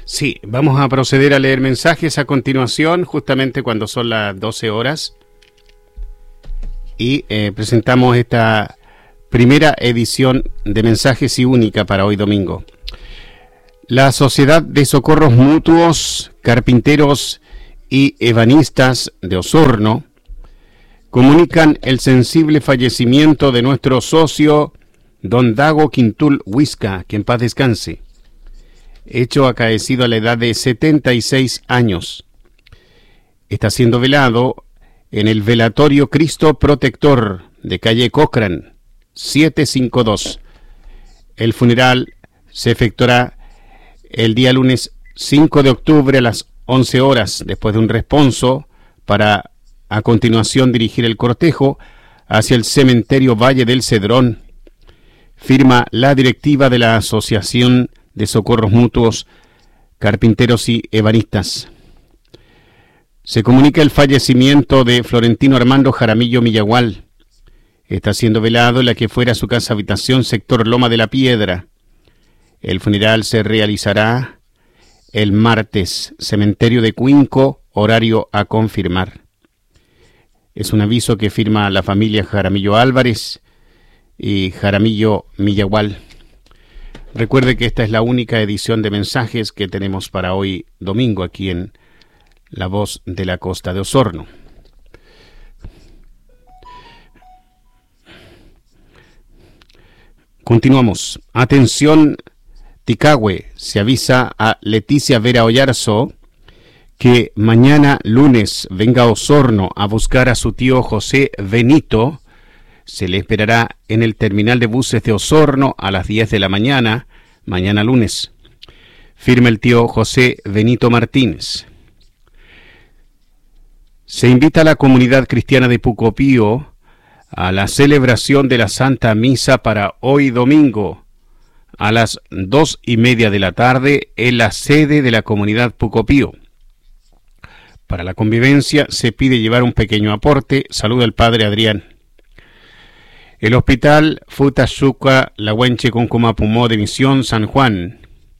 Sí, vamos a proceder a leer mensajes a continuación, justamente cuando son las 12 horas. Y presentamos esta primera edición de mensajes y única para hoy domingo. La Sociedad de Socorros Mutuos, Carpinteros y Ebanistas de Osorno comunican el sensible fallecimiento de nuestro socio Don Dago Quintul Huisca, que en paz descanse, hecho acaecido a la edad de 76 años. Está siendo velado en el velatorio Cristo Protector de calle Cochrane 752. El funeral se efectuará el día lunes 5 de octubre a las 11 horas, después de un responso para a continuación dirigir el cortejo hacia el cementerio Valle del Cedrón. Firma la directiva de la Asociación de Socorros Mutuos, Carpinteros y Ebanistas. Se comunica el fallecimiento de Florentino Armando Jaramillo Millagual. Está siendo velado en la que fuera su casa habitación, sector Loma de la Piedra. El funeral se realizará el martes, cementerio de Cuinco, horario a confirmar. Es un aviso que firma la familia Jaramillo Álvarez y Jaramillo Millagual. Recuerde que esta es la única edición de mensajes que tenemos para hoy domingo aquí en La Voz de la Costa de Osorno. Continuamos. Atención, Ticahue. Se avisa a Leticia Vera Oyarzo que mañana lunes venga a Osorno a buscar a su tío José Benito. Se le esperará en el terminal de buses de Osorno a las 10 de la mañana, mañana lunes. Firma el tío José Benito Martínez. Se invita a la comunidad cristiana de Pucopío a la celebración de la Santa Misa para hoy domingo a las 2:30 de la tarde en la sede de la comunidad Pucopío. Para la convivencia se pide llevar un pequeño aporte. Saluda el padre Adrián. El hospital Futashuca Lahuenche Concomapumó de Misión San Juan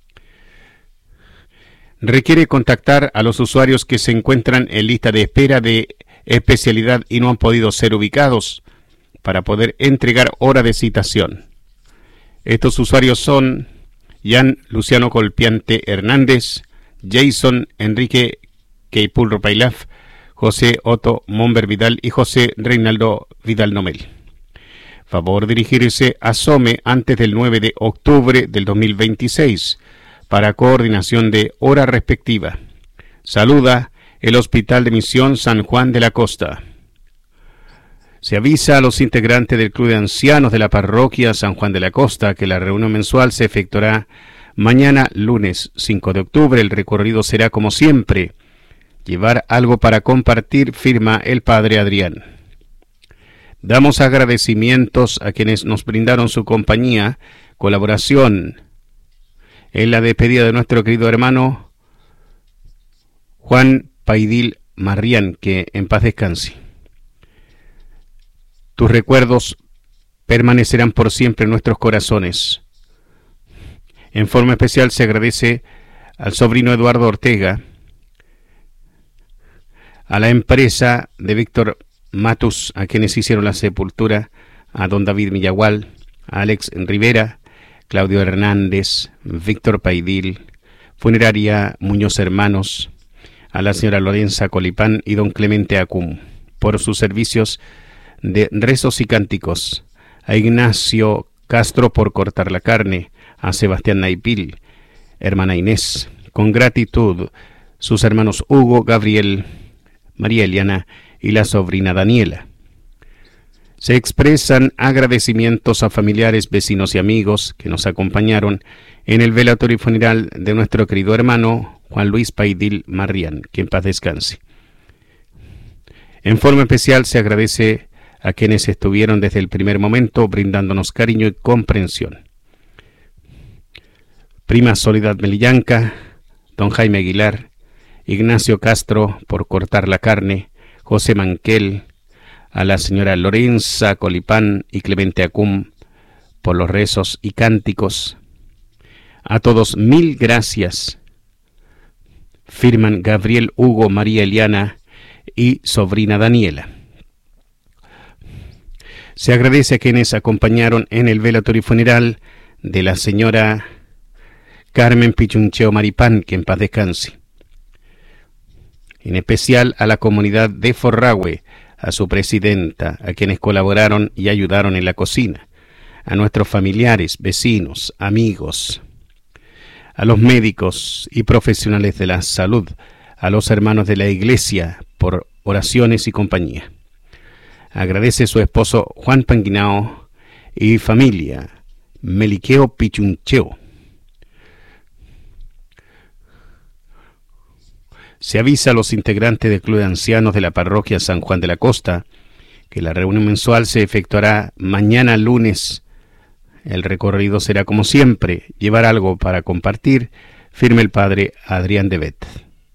requiere contactar a los usuarios que se encuentran en lista de espera de especialidad y no han podido ser ubicados para poder entregar hora de citación. Estos usuarios son Jan Luciano Colpiante Hernández, Jason Enrique Keipulro Pailaf, José Otto Momber Vidal y José Reinaldo Vidal Nomel. Favor dirigirse a SOME antes del 9 de octubre del 2026 para coordinación de hora respectiva. Saluda el Hospital de Misión San Juan de la Costa. Se avisa a los integrantes del Club de Ancianos de la Parroquia San Juan de la Costa que la reunión mensual se efectuará mañana lunes 5 de octubre. El recorrido será como siempre. Llevar algo para compartir, firma el padre Adrián. Damos agradecimientos a quienes nos brindaron su compañía, colaboración en la despedida de nuestro querido hermano Juan Paidil Marrián, que en paz descanse. Tus recuerdos permanecerán por siempre en nuestros corazones. En forma especial se agradece al sobrino Eduardo Ortega, a la empresa de Víctor Matus, a quienes hicieron la sepultura, a don David Millagual, a Alex Rivera, Claudio Hernández, Víctor Paidil, Funeraria Muñoz Hermanos, a la señora Lorenza Colipán y don Clemente Acum, por sus servicios de rezos y cánticos, a Ignacio Castro por cortar la carne, a Sebastián Naipil, hermana Inés, con gratitud, sus hermanos Hugo, Gabriel, María Eliana y la sobrina Daniela. Se expresan agradecimientos a familiares, vecinos y amigos que nos acompañaron en el velatorio funeral de nuestro querido hermano Juan Luis Paidil Marrián, que en paz descanse. En forma especial se agradece a quienes estuvieron desde el primer momento brindándonos cariño y comprensión. Prima Soledad Melillanca, don Jaime Aguilar, Ignacio Castro por cortar la carne, José Manquel, a la señora Lorenza Colipán y Clemente Acum por los rezos y cánticos. A todos mil gracias Firman Gabriel, Hugo, María Eliana y sobrina Daniela. Se agradece a quienes acompañaron en el velatorio funeral de la señora Carmen Pichuncheo Maripán, que en paz descanse. En especial a la comunidad de Forrahue, a su presidenta, a quienes colaboraron y ayudaron en la cocina, a nuestros familiares, vecinos, amigos, a los médicos y profesionales de la salud, a los hermanos de la iglesia por oraciones y compañía. Agradece su esposo Juan Panguinao y familia, Meliqueo Pichuncheo. Se avisa a los integrantes del Club de Ancianos de la Parroquia San Juan de la Costa que la reunión mensual se efectuará mañana lunes. El recorrido será como siempre, llevar algo para compartir. Firme el padre Adrián de Bet.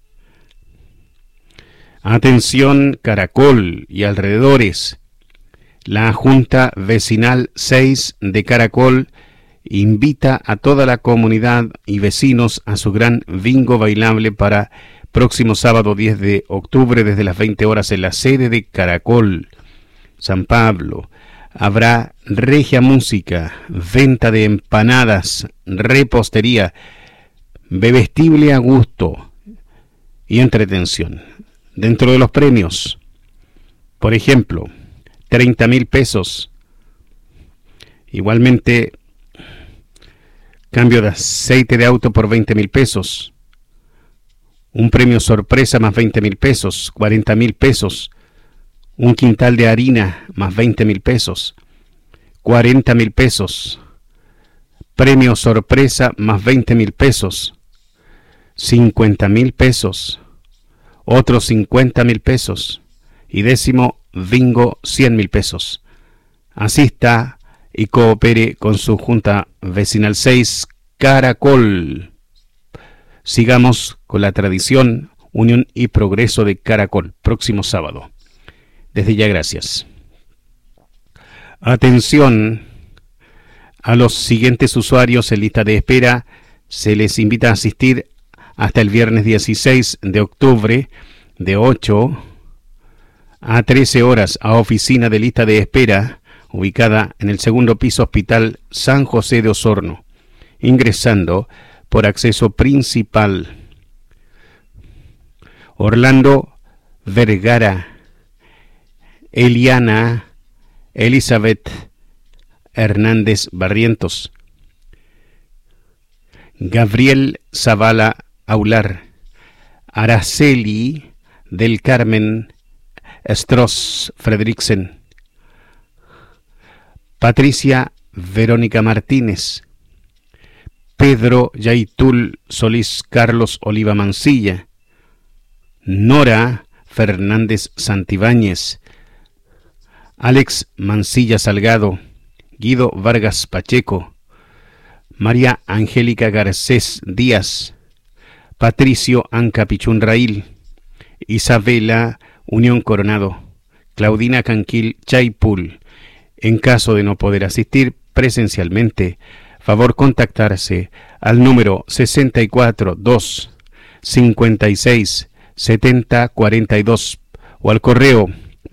Atención Caracol y alrededores. La Junta Vecinal 6 de Caracol invita a toda la comunidad y vecinos a su gran bingo bailable para próximo sábado 10 de octubre desde las 20 horas en la sede de Caracol, San Pablo. Habrá regia música, venta de empanadas, repostería, bebestible a gusto y entretención. Dentro de los premios, por ejemplo, 30,000 pesos. Igualmente, cambio de aceite de auto por 20,000 pesos. Un premio sorpresa más 20,000 pesos, 40,000 pesos. Un quintal de harina más 20,000 pesos, 40,000 pesos. Premio sorpresa más 20,000 pesos, 50,000 pesos. Otros 50,000 pesos. Y décimo bingo 100,000 pesos. Asista y coopere con su Junta Vecinal 6 Caracol. Sigamos con la tradición, unión y progreso de Caracol, próximo sábado. Desde ya, gracias. Atención a los siguientes usuarios en lista de espera. Se les invita a asistir hasta el viernes 16 de octubre de 8 a 13 horas a oficina de lista de espera ubicada en el segundo piso Hospital San José de Osorno, ingresando por acceso principal. Orlando Vergara, Eliana Elizabeth Hernández Barrientos, Gabriel Zavala Aular, Araceli del Carmen Stross Fredriksen, Patricia Verónica Martínez, Pedro Yaitul Solís Carlos Oliva Mancilla, Nora Fernández Santibáñez, Alex Mancilla Salgado, Guido Vargas Pacheco, María Angélica Garcés Díaz, Patricio Anca Pichunraíl, Isabela Unión Coronado, Claudina Canquil Chaipul. En caso de no poder asistir presencialmente, favor contactarse al número 64 2 56 70 42 o al correo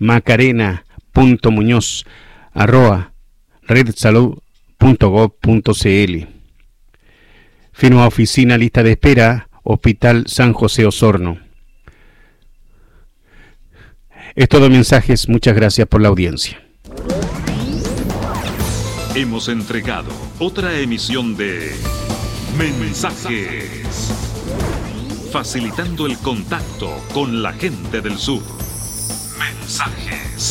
macarena.muñoz@redsalud.gov.cl. Firma oficina lista de espera Hospital San José Osorno. Es todo, mensajes. Muchas gracias por la audiencia. Hemos entregado otra emisión de Mensajes, facilitando el contacto con la gente del sur. Mensajes.